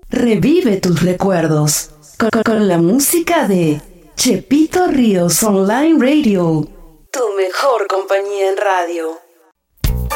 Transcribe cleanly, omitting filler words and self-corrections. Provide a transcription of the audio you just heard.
Revive tus recuerdos con la música de Chepito Ríos Online Radio, tu mejor compañía en radio.